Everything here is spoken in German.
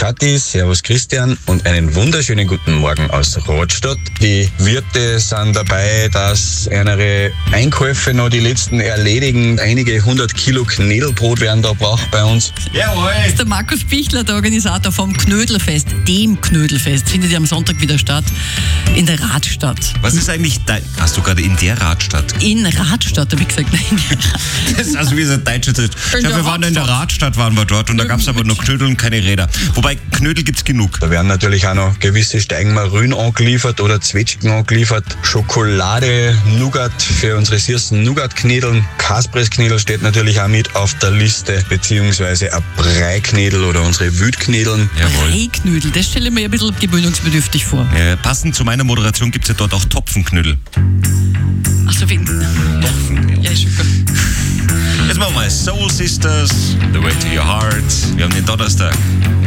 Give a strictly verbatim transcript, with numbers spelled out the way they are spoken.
Kathi, servus Christian und einen wunderschönen guten Morgen aus Radstadt. Die Wirte sind dabei, dass ihre Einkäufe noch die letzten erledigen. Einige hundert Kilo Knädelbrot werden da gebraucht bei uns. Jawohl! Das ist der Markus Bichler, der Organisator vom Knödelfest, dem Knödelfest. Findet ja am Sonntag wieder statt in der Radstadt. Was ist eigentlich dein... Hast du gerade in der Radstadt? In Radstadt, habe ich gesagt. Nein. Das ist also wie so ein deutscher Tritt. Ich glaube, wir waren in der Radstadt, waren wir dort und da gab es aber nur Knödel und keine Räder. Wobei, Knödel gibt's genug. Da werden natürlich auch noch gewisse Steigenmarün angeliefert oder Zwetschgen angeliefert. Schokolade, Nougat für unsere süßen Nougat-Knädeln. Kaspressknädel steht natürlich auch mit auf der Liste, beziehungsweise ein Breiknädel oder unsere Wütknädeln. Jawohl. Breiknödel, das stelle ich mir ein bisschen gewöhnungsbedürftig vor. Äh, passend zu meiner Moderation gibt's ja dort auch Topfenknödel. Ach so, wegen... Topfen. Ja, ist schon gut. Jetzt machen wir mal Soul Sisters, The Way to Your Heart. Wir haben den Donnerstag.